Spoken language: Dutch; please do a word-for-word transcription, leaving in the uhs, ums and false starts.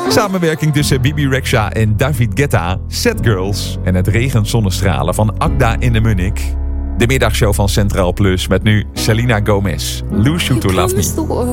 Samenwerking tussen Bibi Rexha en David Guetta, Sad Girls en het regenzonnestralen van Akda in de Munnik. De middagshow van Centraal Plus met nu Selena Gomez, Lose You To Love Me.